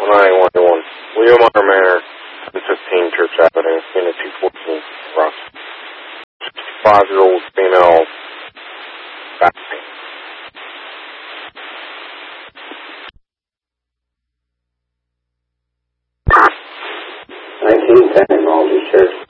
191. William R. Manor, 1015 Church Avenue, Unit 214, Ross. 65-year-old female, back pain. 1910, Malta Church.